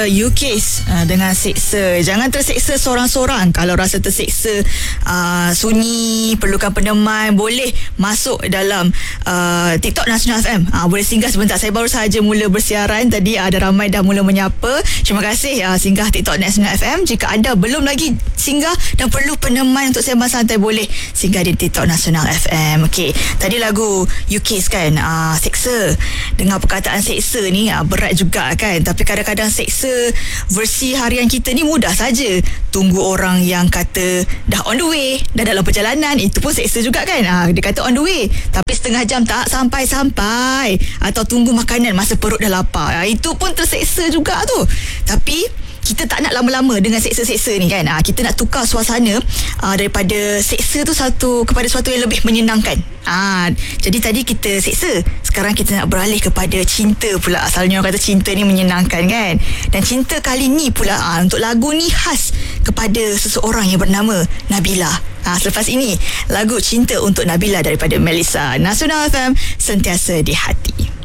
UKIS dengan seksa. Jangan terseksa seorang-seorang. Kalau rasa terseksa, sunyi, perlukan peneman, boleh masuk dalam TikTok Nasional FM. Boleh singgah sebentar. Saya baru sahaja mula bersiaran. Tadi ada ramai dah mula menyapa. Terima kasih singgah TikTok Nasional FM. Jika anda belum lagi singgah dan perlu peneman untuk sembang santai, boleh singgah di TikTok Nasional FM. Okey, tadi lagu UKIS kan, seksa. Dengar perkataan seksa ni berat juga kan. Tapi kadang-kadang seksa versi harian kita ni mudah saja. Tunggu orang yang kata dah on the way, dah dalam perjalanan, itu pun seksa juga kan. Dia kata on the way, tapi setengah jam tak sampai-sampai. Atau tunggu makanan masa perut dah lapar, itu pun terseksa juga tu. Tapi kita tak nak lama-lama dengan seksa-seksa ni kan. Kita nak tukar suasana daripada seksa tu kepada sesuatu yang lebih menyenangkan. Jadi tadi kita seksa, sekarang kita nak beralih kepada cinta pula. Asalnya orang kata cinta ni menyenangkan kan. Dan cinta kali ni pula untuk lagu ni khas kepada seseorang yang bernama Nabila. Selepas ini lagu Cinta untuk Nabila daripada Melissa. Nasional FM, sentiasa di hati.